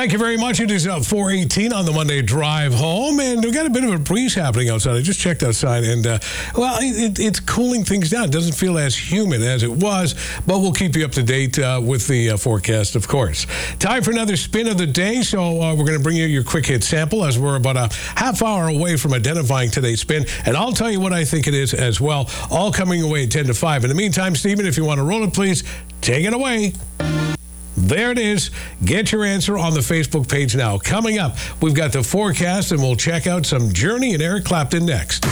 Thank you very much. It is 4:18 on the Monday drive home, and we've got a bit of a breeze happening outside. I just checked outside, and, it's cooling things down. It doesn't feel as humid as it was, but we'll keep you up to date with the forecast, of course. Time for another spin of the day, so we're going to bring you your quick hit sample as we're about a half hour away from identifying today's spin, and I'll tell you what I think it is as well, all coming away at 10 to 5. In the meantime, Stephen, if you want to roll it, please take it away. There it is. Get your answer on the Facebook page now. Coming up, we've got the forecast, and we'll check out some Journey and Eric Clapton next.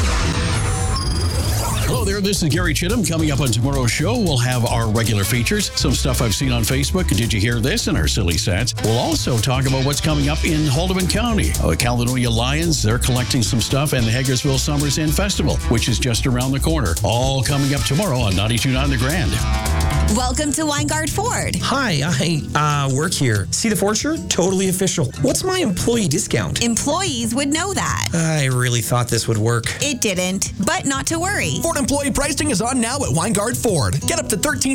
Hello there, this is Gary Chittum. Coming up on tomorrow's show, we'll have our regular features, some stuff I've seen on Facebook. Did you hear this? In our silly stats. We'll also talk about what's coming up in Haldimand County. The Caledonia Lions, they're collecting some stuff, and the Hagersville Summers Inn Festival, which is just around the corner. All coming up tomorrow on 92.9 The Grand. Welcome to Weingard Ford. Hi, I work here. See the Ford shirt? Totally official. What's my employee discount? Employees would know that. I really thought this would work. It didn't, but not to worry. Ford employee pricing is on now at Weingard Ford. Get up to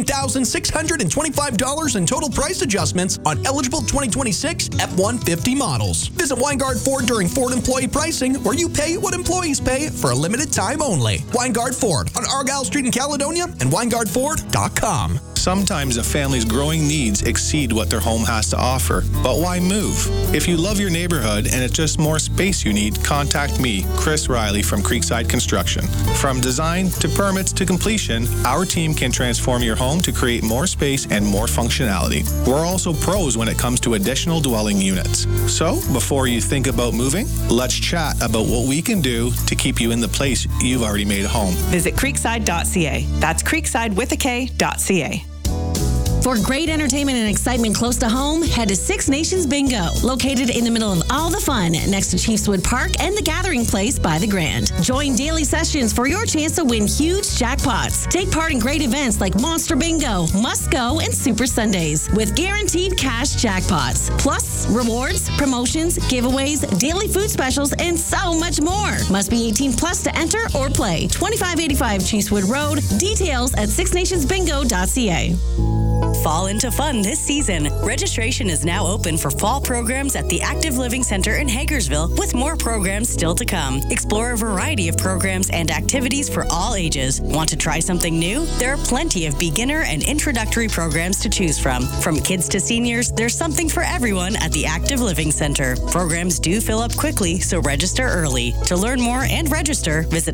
$13,625 in total price adjustments on eligible 2026 F-150 models. Visit Weingard Ford during Ford employee pricing, where you pay what employees pay for a limited time only. Weingard Ford on Argyle Street in Caledonia and WeingardFord.com. Sometimes a family's growing needs exceed what their home has to offer. But why move? If you love your neighborhood and it's just more space you need, contact me, Chris Riley from Creekside Construction. From design to permits to completion, our team can transform your home to create more space and more functionality. We're also pros when it comes to additional dwelling units. So, before you think about moving, let's chat about what we can do to keep you in the place you've already made home. Visit creekside.ca. That's creekside with a K.ca. For great entertainment and excitement close to home, head to Six Nations Bingo, located in the middle of all the fun next to Chiefswood Park and the Gathering Place by the Grand. Join daily sessions for your chance to win huge jackpots. Take part in great events like Monster Bingo, Must Go, and Super Sundays with guaranteed cash jackpots. Plus, rewards, promotions, giveaways, daily food specials, and so much more. Must be 18 plus to enter or play. 2585 Chiefswood Road. Details at sixnationsbingo.ca. Fall into fun this season. Registration is now open for fall programs at the Active Living Center in Hagersville, with more programs still to come. Explore a variety of programs and activities for all ages. Want to try something new? There are plenty of beginner and introductory programs to choose from. From kids to seniors, there's something for everyone at the Active Living Center. Programs do fill up quickly, so register early. To learn more and register, visit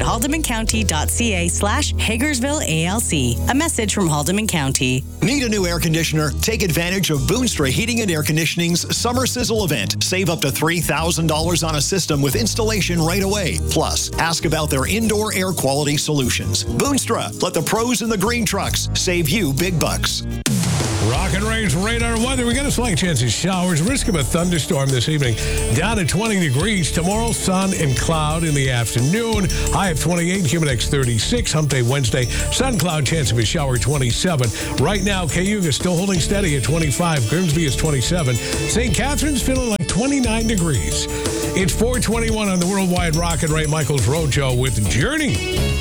haldimandcounty.ca/HagersvilleALC. A message from Haldimand County. Need a new air conditioner? Take advantage of Boonstra Heating and Air Conditioning's Summer Sizzle event. Save up to $3,000 on a system with installation right away. Plus, ask about their indoor air quality solutions. Boonstra, let the pros in the green trucks save you big bucks. Rock and Rage radar weather. We got a slight chance of showers. Risk of a thunderstorm this evening. Down at 20 degrees. Tomorrow, sun and cloud in the afternoon. High of 28. Humidex 36. Hump day Wednesday. Sun cloud chance of a shower 27. Right now, Cayuga is still holding steady at 25. Grimsby is 27. St. Catharines feeling like 29 degrees. It's 4:21 on the Worldwide Rock and Ray Michaels Roadshow with Journey.